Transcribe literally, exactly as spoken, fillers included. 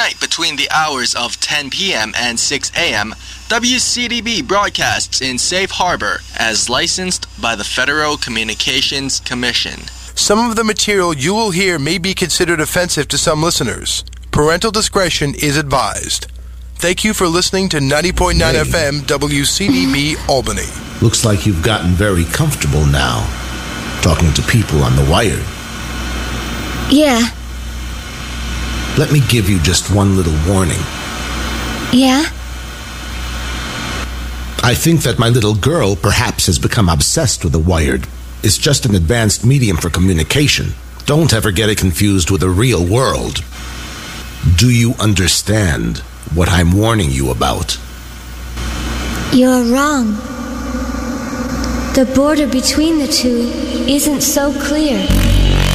night between the hours of ten p.m. and six a.m., W C D B broadcasts in Safe Harbor as licensed by the Federal Communications Commission. Some of the material you will hear may be considered offensive to some listeners. Parental discretion is advised. Thank you for listening to ninety point nine hey. F M W C D B Albany. Looks like you've gotten very comfortable now, talking to people on the wire. Yeah. Let me give you just one little warning. Yeah? I think that my little girl perhaps has become obsessed with the wired. It's just an advanced medium for communication. Don't ever get it confused with the real world. Do you understand what I'm warning you about? You're wrong. The border between the two isn't so clear.